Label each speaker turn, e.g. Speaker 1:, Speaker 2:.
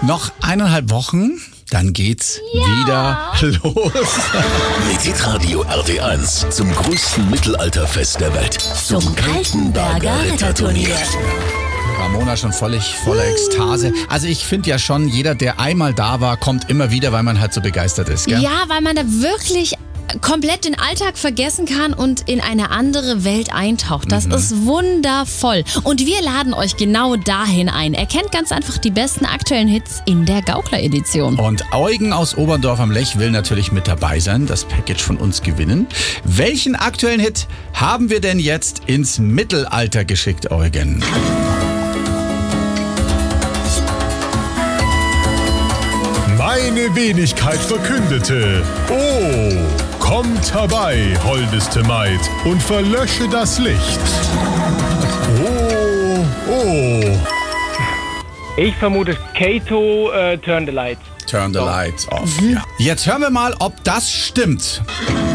Speaker 1: Noch 1,5 Wochen, dann geht's wieder los.
Speaker 2: Mit Hitradio RT1 zum größten Mittelalterfest der Welt. Zum Kaltenberger Ritterturnier.
Speaker 1: Ramona schon voller Ekstase. Also ich finde ja schon, jeder, der einmal da war, kommt immer wieder, weil man halt so begeistert ist, gell?
Speaker 3: Ja, weil man da wirklich komplett den Alltag vergessen kann und in eine andere Welt eintaucht. Das ist wundervoll. Und wir laden euch genau dahin ein. Erkennt ganz einfach die besten aktuellen Hits in der Gaukler-Edition.
Speaker 1: Und Eugen aus Oberndorf am Lech will natürlich mit dabei sein, das Package von uns gewinnen. Welchen aktuellen Hit haben wir denn jetzt ins Mittelalter geschickt, Eugen?
Speaker 4: Meine Wenigkeit verkündete: Oh, kommt herbei, holdeste Maid, und verlösche das Licht. Oh, oh.
Speaker 5: Ich vermute Kato, Turn the Lights.
Speaker 1: Turn the Lights off. Ja. Jetzt hören wir mal, ob das stimmt.